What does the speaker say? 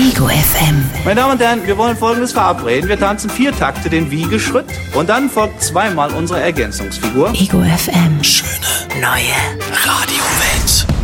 Ego FM. Meine Damen und Herren, wir wollen Folgendes verabreden. Wir tanzen 4 Takte den Wiegeschritt und dann folgt 2-mal unsere Ergänzungsfigur. Ego FM. Schöne Neue Radiowelt.